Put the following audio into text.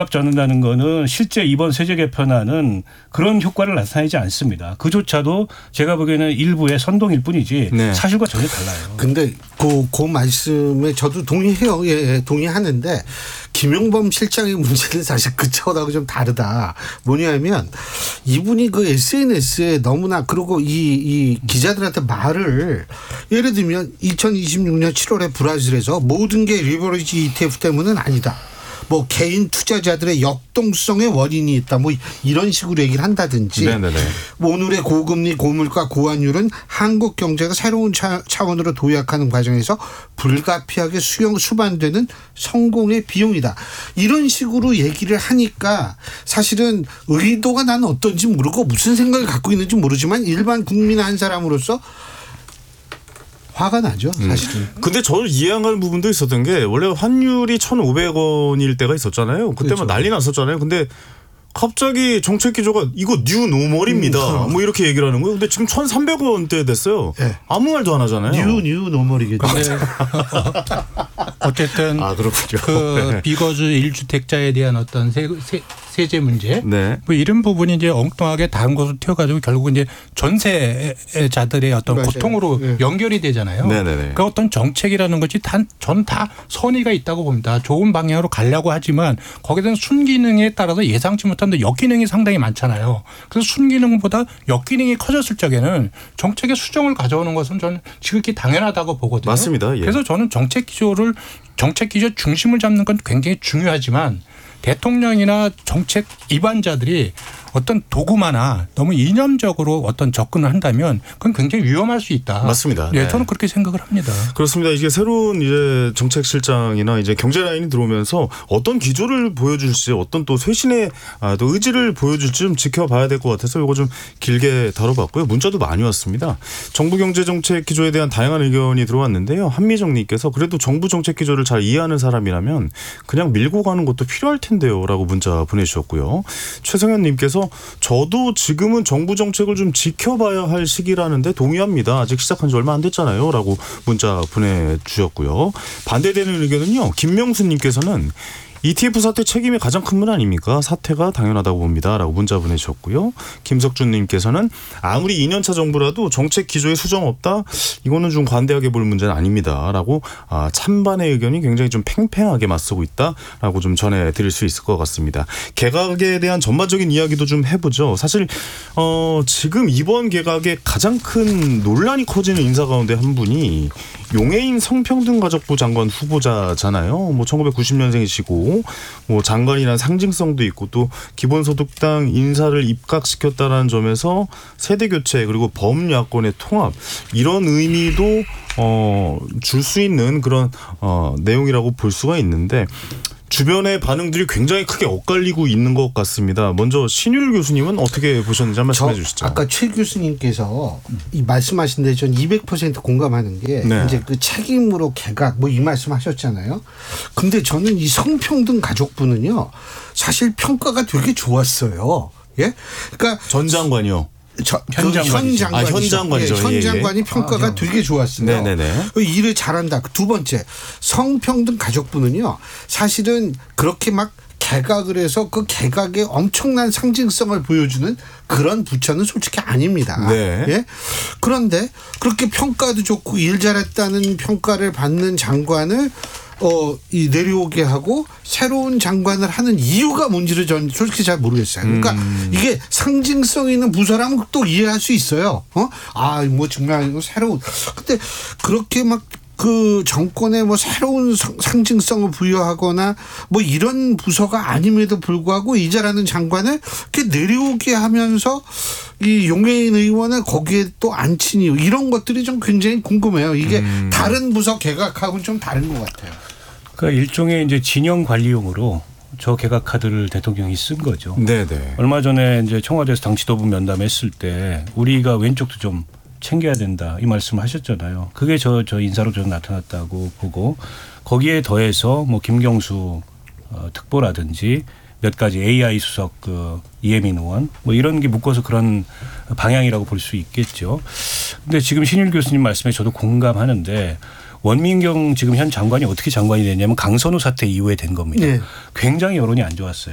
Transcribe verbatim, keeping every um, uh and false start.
잡는다는 거는 실제 이번 세제 개편안은 그런 효과를 나타내지 않습니다. 그조차도 제가 보기에는 일부의 선동일 뿐이지 네. 사실과 전혀 달라요. 근데 그, 그 말씀에 저도 동의해요. 예, 동의하는데 김용범 실장의 문제는 사실 그 차원하고 좀 다르다. 뭐냐면 이분이 그 에스엔에스에 너무나 그리고 이, 이 기자들한테 말을 예를 들면 이천이십육 년 칠월에 브라질에서 모든 게 리버리지 이티에프 때문은 아니다. 뭐 개인 투자자들의 역동성의 원인이 있다. 뭐 이런 식으로 얘기를 한다든지 네네네. 오늘의 고금리 고물가 고환율은 한국 경제가 새로운 차, 차원으로 도약하는 과정에서 불가피하게 수용 수반되는 성공의 비용이다. 이런 식으로 얘기를 하니까 사실은 의도가 나는 어떤지 모르고 무슨 생각을 갖고 있는지 모르지만 일반 국민 한 사람으로서 화가 나죠, 사실은. 음. 근데 저는 이해 안 가는 부분도 있었던 게 원래 환율이 천오백 원일 때가 있었잖아요. 그때 그렇죠. 막 난리 났었잖아요. 근데 갑자기 정책 기조가 이거 뉴 노멀입니다. 음, 뭐 이렇게 얘기를 하는 거예요. 근데 지금 천삼백 원대 됐어요. 네. 아무 말도 안 하잖아요. 뉴, 뉴 노멀이겠죠. 어쨌든 아, 그렇군요. 그 네. 비거주 일 주택자에 대한 어떤 세, 세, 세제 문제 네. 뭐 이런 부분이 이제 엉뚱하게 다른 곳으로 튀어가지고 결국 이제 전세자들의 어떤 맞아요. 고통으로 네. 연결이 되잖아요. 네네네. 그 어떤 정책이라는 것이 단, 전 다 선의가 있다고 봅니다. 좋은 방향으로 가려고 하지만 거기에 대한 순기능에 따라서 예상치 못한 역기능이 상당히 많잖아요. 그래서 순기능보다 역기능이 커졌을 적에는 정책의 수정을 가져오는 것은 저는 지극히 당연하다고 보거든요. 맞습니다. 예. 그래서 저는 정책 기조를 정책 기조 중심을 잡는 건 굉장히 중요하지만 대통령이나 정책 입안자들이 어떤 도구마나 너무 이념적으로 어떤 접근을 한다면 그건 굉장히 위험할 수 있다. 맞습니다. 네, 저는 그렇게 생각을 합니다. 그렇습니다. 이게 새로운 이제 정책실장이나 이제 경제 라인이 들어오면서 어떤 기조를 보여줄지 어떤 또 쇄신의 또 의지를 보여줄지 좀 지켜봐야 될 것 같아서 이거 좀 길게 다뤄봤고요. 문자도 많이 왔습니다. 정부 경제 정책 기조에 대한 다양한 의견이 들어왔는데요. 한미정님께서 그래도 정부 정책 기조를 잘 이해하는 사람이라면 그냥 밀고 가는 것도 필요할 텐데요라고 문자 보내주셨고요. 최성현님께서 저도 지금은 정부 정책을 좀 지켜봐야 할 시기라는데 동의합니다. 아직 시작한 지 얼마 안 됐잖아요. 라고 문자 보내주셨고요. 반대되는 의견은요. 김명수님께서는 이티에프 사태 책임이 가장 큰 문 아닙니까? 사태가 당연하다고 봅니다. 라고 문자 보내주셨고요. 김석준님께서는 아무리 이 년차 정부라도 정책 기조에 수정 없다? 이거는 좀 관대하게 볼 문제는 아닙니다. 라고 찬반의 의견이 굉장히 좀 팽팽하게 맞서고 있다. 라고 좀 전해드릴 수 있을 것 같습니다. 개각에 대한 전반적인 이야기도 좀 해보죠. 사실 어, 지금 이번 개각에 가장 큰 논란이 커지는 인사 가운데 한 분이 용해인 성평등가족부 장관 후보자잖아요. 뭐 천구백구십 년생이시고 뭐 장관이란 상징성도 있고 또 기본소득당 인사를 입각시켰다는 점에서 세대교체 그리고 범야권의 통합 이런 의미도 어, 줄 수 있는 그런 어, 내용이라고 볼 수가 있는데 주변의 반응들이 굉장히 크게 엇갈리고 있는 것 같습니다. 먼저 신율 교수님은 어떻게 보셨는지 한 말씀해 주시죠. 아까 최 교수님께서 이 말씀하신 데 전 이백 퍼센트 공감하는 게 네. 이제 그 책임으로 개각 뭐 이 말씀하셨잖아요. 근데 저는 이 성평등 가족부는요. 사실 평가가 되게 좋았어요. 예? 그러니까 전 장관이요. 저, 현 장관이죠. 아, 현 장관이죠. 예, 현 장관이 예, 예. 평가가 아, 되게 좋았어요. 네네네. 일을 잘한다. 두 번째, 성평등 가족부는요. 사실은 그렇게 막 개각을 해서 그 개각의 엄청난 상징성을 보여주는 그런 부처는 솔직히 아닙니다. 네. 예? 그런데 그렇게 평가도 좋고 일 잘했다는 평가를 받는 장관을 어, 이 내려오게 하고 새로운 장관을 하는 이유가 뭔지를 저는 솔직히 잘 모르겠어요. 그러니까 음. 이게 상징성 있는 부서라면 또 이해할 수 있어요. 어? 아, 뭐 정말 새로운. 근데 그렇게 막 그 정권에 뭐 새로운 상징성을 부여하거나 뭐 이런 부서가 아님에도 불구하고 이 잘하는 장관을 이렇게 내려오게 하면서 이 용해인 의원을 거기에 또 앉힌 이유 이런 것들이 좀 굉장히 궁금해요. 이게 음. 다른 부서 개각하고는 좀 다른 것 같아요. 그러니까 일종의 이제 진영 관리용으로 저 개각 카드를 대통령이 쓴 거죠. 네네. 얼마 전에 이제 청와대에서 당 지도부 면담했을 때 우리가 왼쪽도 좀 챙겨야 된다 이 말씀을 하셨잖아요. 그게 저, 저 인사로 저는 나타났다고 보고 거기에 더해서 뭐 김경수 어, 특보라든지 몇 가지 에이아이 수석 그 이혜민 의원 뭐 이런 게 묶어서 그런 방향이라고 볼 수 있겠죠. 근데 지금 신율 교수님 말씀에 저도 공감하는데 원민경 지금 현 장관이 어떻게 장관이 됐냐면 강선우 사태 이후에 된 겁니다. 네. 굉장히 여론이 안 좋았어요.